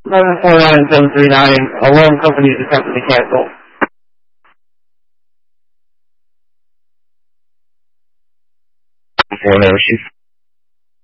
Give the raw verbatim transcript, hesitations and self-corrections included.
eleven four nine seven three nine, alarm company is attempting to cancel. four, no issues.